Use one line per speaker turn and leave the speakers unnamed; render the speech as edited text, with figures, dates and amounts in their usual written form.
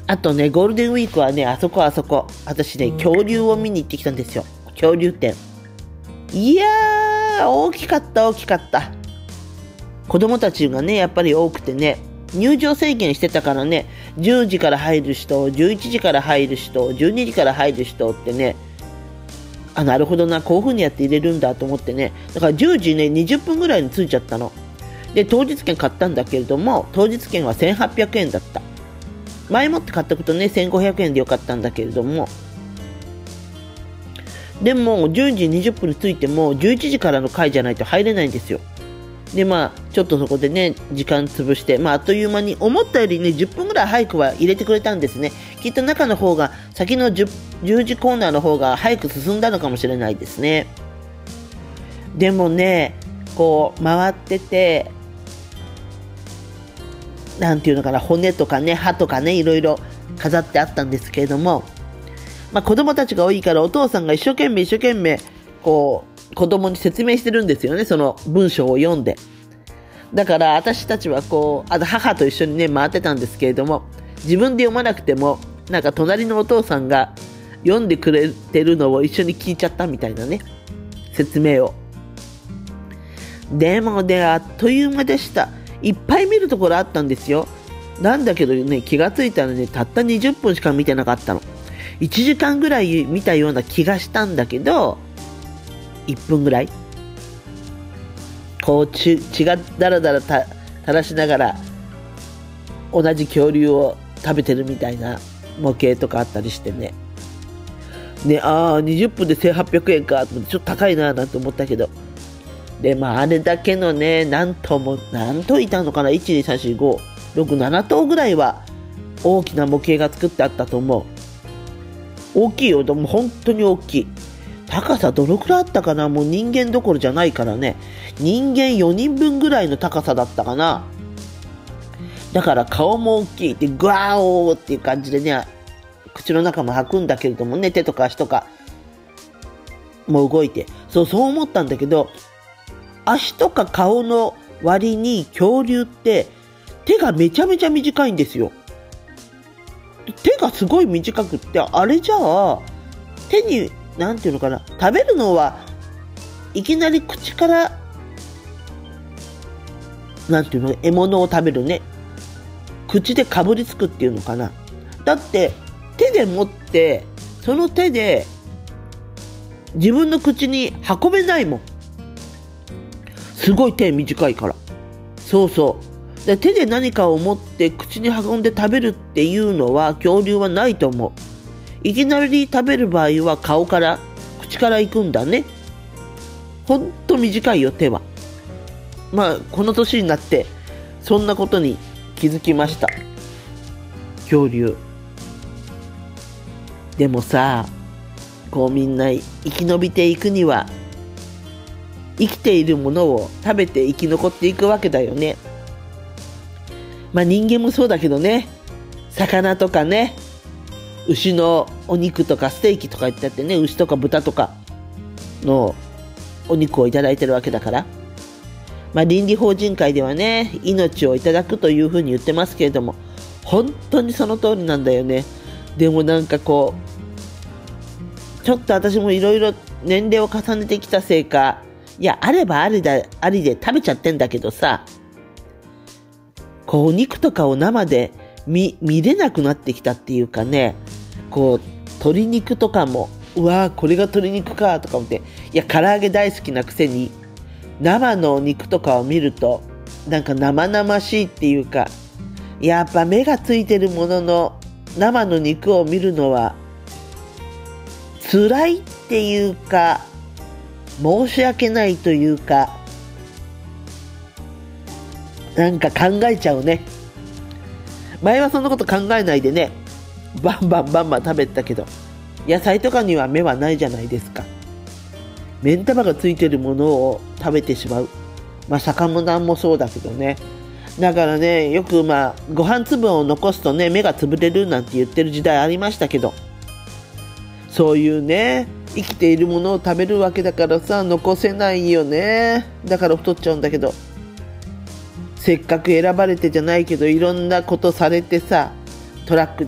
あとね、ゴールデンウィークはね、あそこ。私ね、恐竜を見に行ってきたんですよ。恐竜展。いやー、大きかった。子供たちがね、やっぱり多くてね、入場制限してたからね、10時から入る人、11時から入る人、12時から入る人ってね、なるほどな、こういう風にやって入れるんだと思ってね、だから10時ね、20分ぐらいに着いちゃったの。で、当日券買ったんだけれども、当日券は1800円だった。前もって買ったことね、1500円でよかったんだけれども、でも10時20分に着いても11時からの回じゃないと入れないんですよ。でちょっとそこでね時間潰して、あっという間に思ったよりね10分ぐらい早くは入れてくれたんですね。きっと中の方が先の 10時コーナーの方が早く進んだのかもしれないですね。でもねこう回っててなんていうのかな、骨とかね歯とかねいろいろ飾ってあったんですけれども、子供たちが多いからお父さんが一生懸命こう子供に説明してるんですよね、その文章を読んで。だから私たちは母と一緒にね回ってたんですけれども、自分で読まなくてもなんか隣のお父さんが読んでくれてるのを一緒に聞いちゃったみたいなね説明を。でもねあっという間でした。いっぱい見るところあったんですよ。なんだけどね気がついたらねたった20分しか見てなかったの。1時間ぐらい見たような気がしたんだけど、1分ぐらい血がだらだら垂らしながら同じ恐竜を食べてるみたいな模型とかあったりしてね、20分で1800円かと思ってちょっと高いななんて思ったけど、であれだけのね何頭いたのかな、1234567頭ぐらいは大きな模型が作ってあったと思う。大きいよ。でも本当に大きい。高さどのくらいあったかな、もう人間どころじゃないからね、人間4人分ぐらいの高さだったかな。だから顔も大きいでグワーオーっていう感じでね口の中も開くんだけれどもね、手とか足とかも動いて、そう思ったんだけど、足とか顔の割に恐竜って手がめちゃめちゃ短いんですよ。手がすごい短くって、あれじゃあ手になんていうのかな、食べるのはいきなり口からなんていうの、獲物を食べるね、口でかぶりつくっていうのかな。だって手で持ってその手で自分の口に運べないもん。すごい手短いから。で手で何かを持って口に運んで食べるっていうのは恐竜はないと思う。いきなり食べる場合は顔から口から行くんだね。ほんと短いよ手は。この年になってそんなことに気づきました。恐竜でもさ、みんな生き延びていくには生きているものを食べて生き残っていくわけだよね。人間もそうだけどね、魚とかね、牛のお肉とかステーキとか言ってあってね、牛とか豚とかのお肉をいただいてるわけだから、倫理法人会ではね命をいただくというふうに言ってますけれども、本当にその通りなんだよね。でもちょっと私もいろいろ年齢を重ねてきたせいか、あればありで食べちゃってんだけどさ、お肉とかを生で見れなくなってきたっていうかね、鶏肉とかもこれが鶏肉かとか思って、唐揚げ大好きなくせに生の肉とかを見るとなんか生々しいっていうか、やっぱ目がついてるものの生の肉を見るのは辛いっていうか申し訳ないというか、なんか考えちゃうね。前はそんなこと考えないでねバンバン食べてたけど、野菜とかには目はないじゃないですか。目ん玉がついてるものを食べてしまう。魚もそうだけどね。だからねよくご飯粒を残すとね目が潰れるなんて言ってる時代ありましたけど、そういうね生きているものを食べるわけだからさ、残せないよね。だから太っちゃうんだけど、せっかく選ばれてじゃないけどいろんなことされてさ、トラック